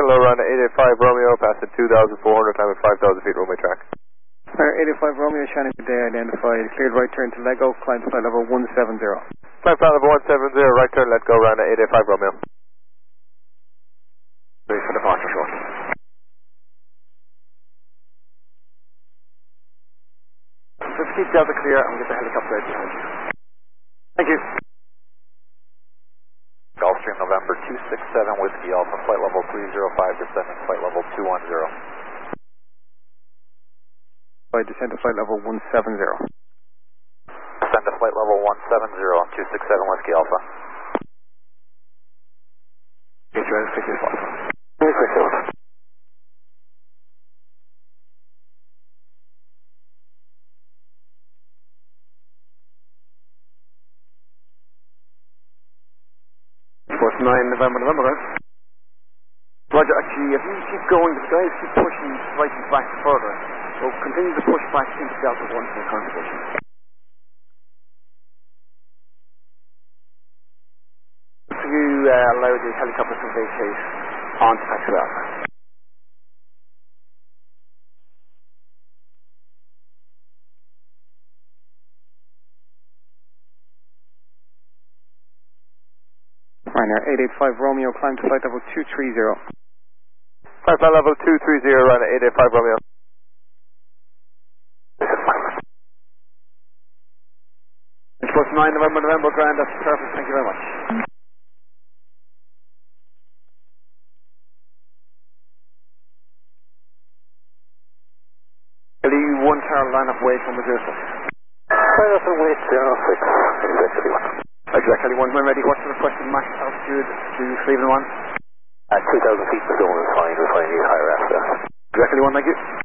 low run at 885 Romeo, passing 2,400, time at 5,000 feet runway track. 885 Romeo, Shannon today identified, cleared right turn to Lego, climb to flight level 170. Climb flight level 170, right turn, let go, run at 885 Romeo. Ready for departure shortly. Just keep Delta clear and get the helicopter out behind you. Thank you. Gulfstream November 267 Whiskey Alpha, flight level 305, descending flight level 210. Descend to flight level 170. Descend to flight level 170 on 267 Whiskey Alpha. Get you ready to take your flight. Very quickly. Force 9 November, guys. Roger, actually, if you keep going, the guys keep pushing right and back further. So continue to push back into Delta 1 from the current position. So you allow the helicopter to vacate onto Factory Alpha. Ryanair 885 Romeo, climb to flight level 230. Climb flight level 230, run at 885 Romeo. Plus 9 November, Grand, that's perfect, thank you very much. Kelly 1 tower line up way from the 06. Right up and wait 06, exactly 1. Exactly, Kelly 1, when ready, what's the requested max altitude to Cleveland 1? At 2,000 feet, the zone is fine, we'll find you higher after that. Exactly 1, thank you.